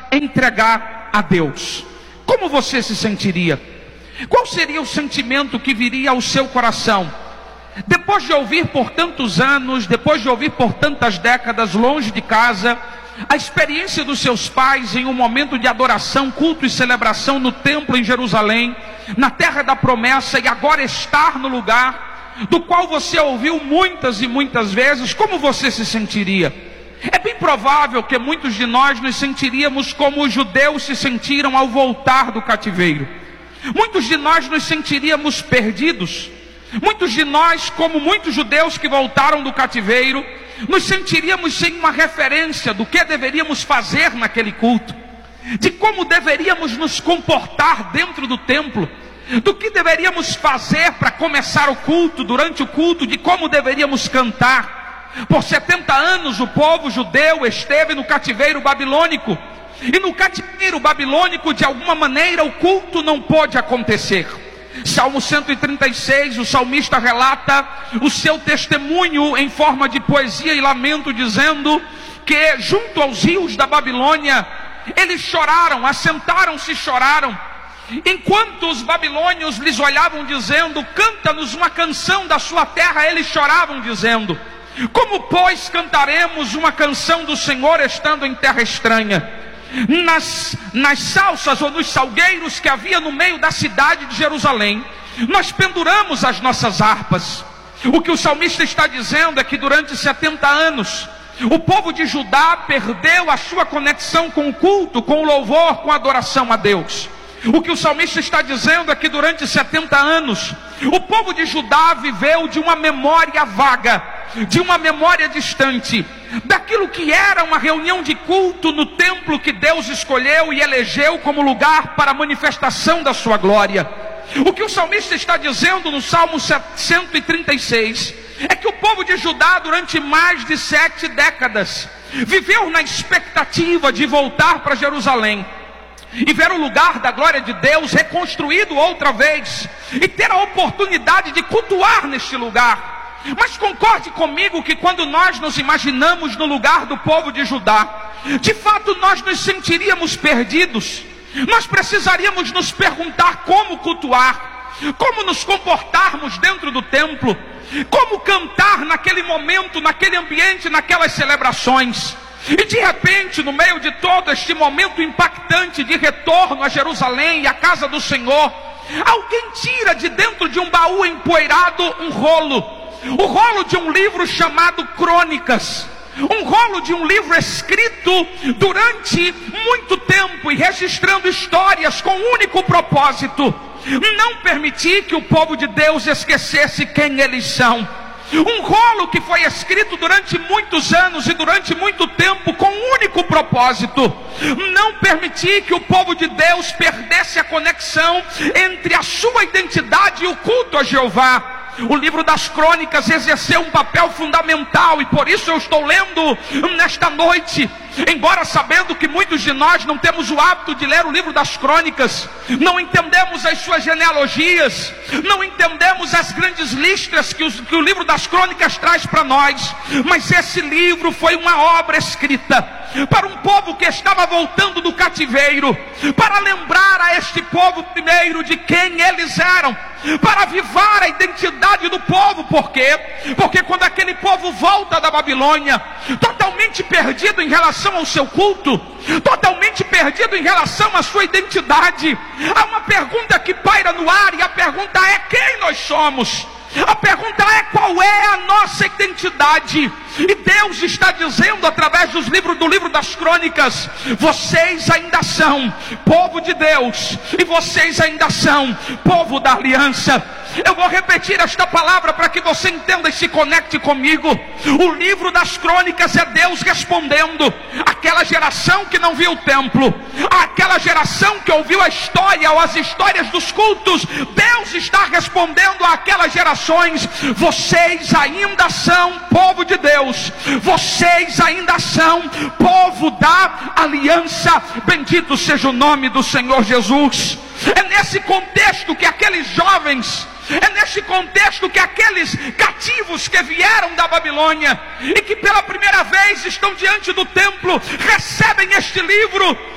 entregar a Deus, como você se sentiria? Qual seria o sentimento que viria ao seu coração? Depois de ouvir por tantos anos, depois de ouvir por tantas décadas longe de casa, a experiência dos seus pais em um momento de adoração, culto e celebração no templo em Jerusalém, na terra da promessa, e agora estar no lugar do qual você ouviu muitas e muitas vezes, como você se sentiria? É bem provável que muitos de nós nos sentiríamos como os judeus se sentiram ao voltar do cativeiro. Muitos de nós nos sentiríamos perdidos. Muitos de nós, como muitos judeus que voltaram do cativeiro, nos sentiríamos sem uma referência do que deveríamos fazer naquele culto, de como deveríamos nos comportar dentro do templo, do que deveríamos fazer para começar o culto, durante o culto, de como deveríamos cantar. Por 70 anos o povo judeu esteve no cativeiro babilônico, e no cativeiro babilônico, de alguma maneira, o culto não pôde acontecer. Salmo 136, o salmista relata o seu testemunho em forma de poesia e lamento, dizendo que junto aos rios da Babilônia, eles choraram, assentaram-se e choraram, enquanto os babilônios lhes olhavam dizendo: canta-nos uma canção da sua terra. Eles choravam dizendo: como pois cantaremos uma canção do Senhor estando em terra estranha? Nas salsas ou nos salgueiros que havia no meio da cidade de Jerusalém, nós penduramos as nossas harpas. O que o salmista está dizendo é que durante 70 anos o povo de Judá perdeu a sua conexão com o culto, com o louvor, com a adoração a Deus. O que o salmista está dizendo é que durante 70 anos o povo de Judá viveu de uma memória vaga, de uma memória distante, daquilo que era uma reunião de culto no templo que Deus escolheu e elegeu como lugar para a manifestação da sua glória. O que o salmista está dizendo no Salmo 136 é que o povo de Judá, durante mais de 7 décadas, viveu na expectativa de voltar para Jerusalém e ver o lugar da glória de Deus reconstruído outra vez, e ter a oportunidade de cultuar neste lugar. Mas concorde comigo que quando nós nos imaginamos no lugar do povo de Judá, de fato nós nos sentiríamos perdidos. Nós precisaríamos nos perguntar como cultuar, como nos comportarmos dentro do templo, como cantar naquele momento, naquele ambiente, naquelas celebrações. E de repente, no meio de todo este momento impactante de retorno a Jerusalém e à casa do Senhor, alguém tira de dentro de um baú empoeirado um rolo, o rolo de um livro chamado Crônicas, um rolo de um livro escrito durante muito tempo e registrando histórias com um único propósito: não permitir que o povo de Deus esquecesse quem eles são. Um rolo que foi escrito durante muitos anos e durante muito tempo com um único propósito: não permitir que o povo de Deus perdesse a conexão entre a sua identidade e o culto a Jeová. O livro das Crônicas exerceu um papel fundamental, e por isso eu estou lendo nesta noite, embora sabendo que muitos de nós não temos o hábito de ler o livro das Crônicas, não entendemos as suas genealogias, não entendemos as grandes listas que o livro das Crônicas traz para nós. Mas esse livro foi uma obra escrita para um povo que estava voltando do cativeiro, para lembrar a este povo primeiro de quem eles eram, para avivar a identidade do povo. Por quê? Porque quando aquele povo volta da Babilônia, totalmente perdido em relação ao seu culto, totalmente perdido em relação à sua identidade, há uma pergunta que paira no ar, e a pergunta é: quem nós somos? A pergunta é: qual é a nossa identidade? E Deus está dizendo através do livro das Crônicas: vocês ainda são povo de Deus, e vocês ainda são povo da aliança. Eu vou repetir esta palavra para que você entenda e se conecte comigo. O livro das Crônicas é Deus respondendo àquela geração que não viu o templo, àquela geração que ouviu a história ou as histórias dos cultos. Deus está respondendo àquelas gerações: vocês ainda são povo de Deus, vocês ainda são povo da aliança. Bendito seja o nome do Senhor Jesus. É nesse contexto que aqueles jovens, é neste contexto que aqueles cativos que vieram da Babilônia e que pela primeira vez estão diante do templo, recebem este livro